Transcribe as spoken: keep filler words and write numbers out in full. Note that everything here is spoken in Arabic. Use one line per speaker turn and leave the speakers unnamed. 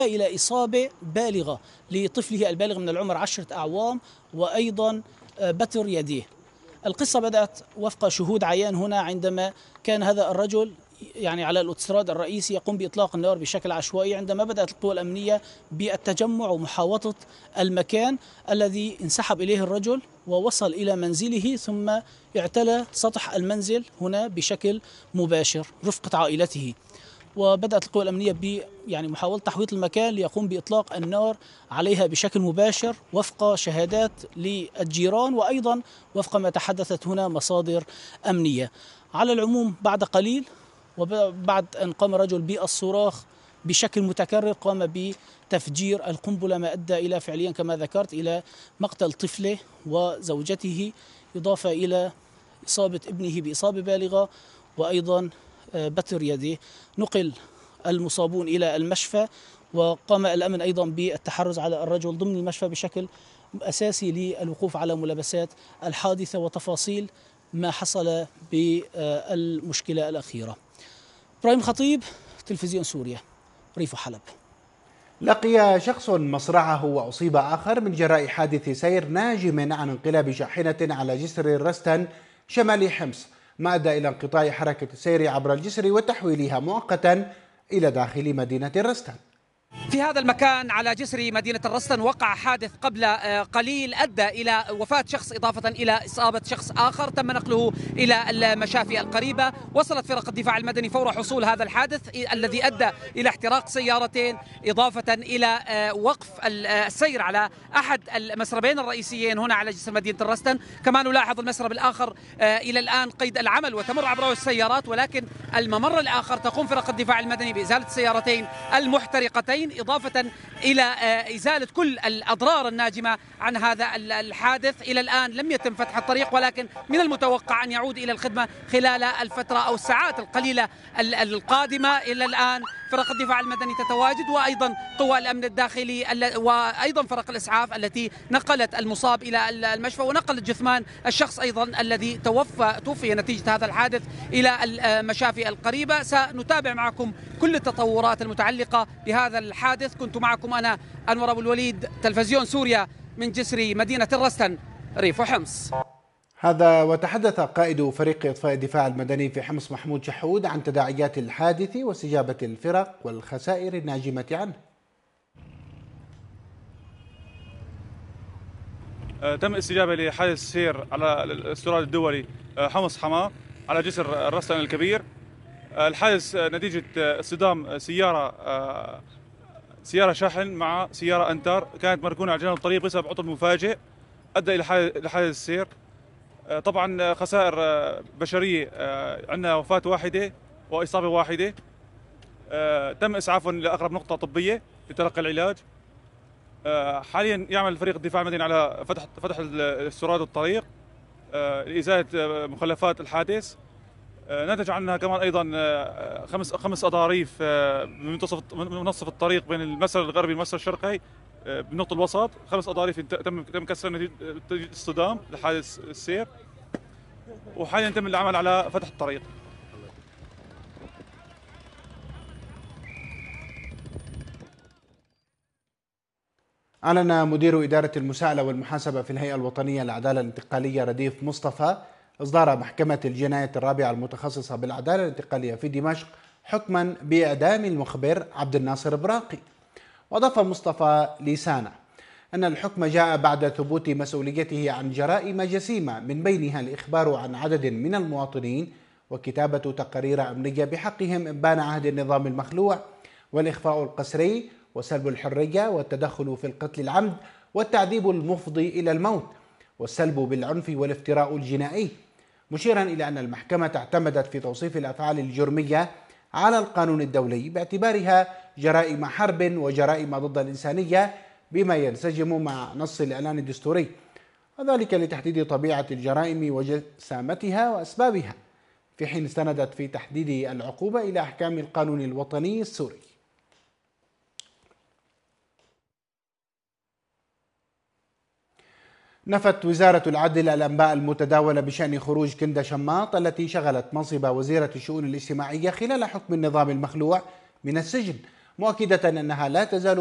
إلى إصابة بالغة لطفله البالغ من العمر عشرة أعوام، وأيضا بتر يديه. القصة بدأت وفق شهود عيان هنا عندما كان هذا الرجل يعني على الأوتوستراد الرئيسي يقوم بإطلاق النار بشكل عشوائي، عندما بدأت القوى الأمنية بالتجمع ومحاوطة المكان الذي انسحب إليه الرجل ووصل إلى منزله، ثم اعتلى سطح المنزل هنا بشكل مباشر رفقة عائلته. وبدأت القوى الأمنية ب يعني محاولة تحويط المكان ليقوم بإطلاق النار عليها بشكل مباشر وفق شهادات للجيران، وأيضا وفق ما تحدثت هنا مصادر أمنية. على العموم بعد قليل وبعد أن قام الرجل بالصراخ بشكل متكرر قام بتفجير القنبلة، ما أدى إلى فعليا كما ذكرت إلى مقتل طفله وزوجته، إضافة إلى إصابة ابنه بإصابة بالغة وأيضا بتر يده. نقل المصابون إلى المشفى، وقام الأمن أيضا بالتحرز على الرجل ضمن المشفى بشكل أساسي للوقوف على ملابسات الحادثة وتفاصيل ما حصل بالمشكلة الأخيرة. إبراهيم خطيب، تلفزيون سوريا، ريف حلب.
لقي شخص مصرعه وأصيب آخر من جراء حادث سير ناجم عن انقلاب شاحنة على جسر الرستن شمال حمص، ما أدى إلى انقطاع حركة السير عبر الجسر وتحويلها مؤقتا إلى داخل مدينة الرستن.
في هذا المكان على جسر مدينة الرستن وقع حادث قبل قليل أدى إلى وفاة شخص إضافة إلى إصابة شخص آخر، تم نقله إلى المشافي القريبة. وصلت فرق الدفاع المدني فور حصول هذا الحادث الذي أدى إلى احتراق سيارتين، إضافة إلى وقف السير على أحد المسربين الرئيسيين هنا على جسر مدينة الرستن. كما نلاحظ المسرب الآخر إلى الآن قيد العمل وتمر عبره السيارات، ولكن الممر الآخر تقوم فرق الدفاع المدني بإزالة السيارتين المحترقتين، إضافة إلى إزالة كل الأضرار الناجمة عن هذا الحادث. إلى الآن لم يتم فتح الطريق، ولكن من المتوقع أن يعود إلى الخدمة خلال الفترة أو الساعات القليلة القادمة. إلى الآن فرق الدفاع المدني تتواجد، وأيضا قوى الأمن الداخلي، وأيضا فرق الإسعاف التي نقلت المصاب إلى المشفى ونقلت جثمان الشخص أيضا الذي توفى توفي نتيجة هذا الحادث إلى المشافي القريبة. سنتابع معكم كل التطورات المتعلقة بهذا الحادث. كنت معكم أنا أنور أبو الوليد، تلفزيون سوريا، من جسر مدينة الرستن، ريف حمص.
هذا وتحدث قائد فريق إطفاء الدفاع المدني في حمص محمود شحود عن تداعيات الحادث واستجابة الفرق والخسائر الناجمة عنه.
تم استجابة لحادث سير على الاستراد الدولي حمص حماة على جسر الرستن الكبير. الحادث نتيجة اصطدام سيارة سيارة شاحن مع سيارة أنتار كانت مركونة على جانب الطريق بسبب عطل مفاجئ أدى إلى حادث السير. طبعا خسائر بشرية، عندنا وفاة واحدة وإصابة واحدة. تم إسعافهم لأقرب نقطة طبية لتلقي العلاج. حاليا يعمل فريق الدفاع المدني على فتح فتح السراد الطريق لإزالة مخلفات الحادث. نتج عنها كمان ايضا خمس خمس اضاريف من منتصف من منتصف الطريق بين المسار الغربي والمسار الشرقي بنقطة الوسط. خمس اضاريف تم تم كسرها نتيجة اصطدام لحادث السير، وحاليا تم العمل على فتح الطريق.
أعلن مدير إدارة المساءلة والمحاسبة في الهيئة الوطنية للعدالة الانتقالية رديف مصطفى إصدار محكمة الجناية الرابعة المتخصصة بالعدالة الانتقالية في دمشق حكما بإعدام المخبر عبد الناصر براقي. وأضاف مصطفى لسانة أن الحكم جاء بعد ثبوت مسؤوليته عن جرائم جسيمة، من بينها الإخبار عن عدد من المواطنين وكتابة تقارير أمنية بحقهم إبان عهد النظام المخلوع، والإخفاء القسري وسلب الحرية والتدخل في القتل العمد والتعذيب المفضي إلى الموت والسلب بالعنف والافتراء الجنائي، مشيرا إلى أن المحكمة اعتمدت في توصيف الأفعال الجرمية على القانون الدولي باعتبارها جرائم حرب وجرائم ضد الإنسانية بما ينسجم مع نص الإعلان الدستوري، وذلك لتحديد طبيعة الجرائم وجسامتها وأسبابها، في حين استندت في تحديد العقوبة إلى أحكام القانون الوطني السوري. نفت وزارة العدل الأنباء المتداولة بشأن خروج كندا شماط التي شغلت منصب وزيرة الشؤون الاجتماعية خلال حكم النظام المخلوع من السجن، مؤكدة أنها لا تزال